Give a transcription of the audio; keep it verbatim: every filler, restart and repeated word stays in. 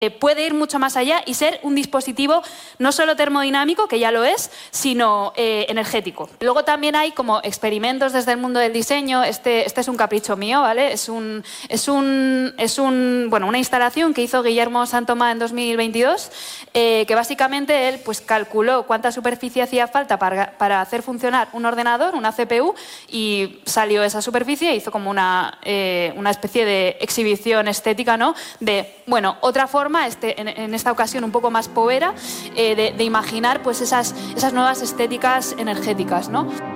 puede ir mucho más allá y ser un dispositivo no solo termodinámico, que ya lo es, sino eh, energético. Luego también hay como experimentos desde el mundo del diseño. Este, este es un capricho mío, ¿vale? Es, un, es, un, es un, bueno, una instalación que hizo Guillermo Santomá en dos mil veintidós, eh, que básicamente él pues, calculó cuánta superficie hacía falta para, para hacer funcionar un ordenador, una C P U, y salió esa superficie e hizo como una, eh, una especie de exhibición estética, ¿no? De, bueno, otra forma Este, en, en esta ocasión un poco más povera, eh, de, de imaginar pues esas, esas nuevas estéticas energéticas, ¿no?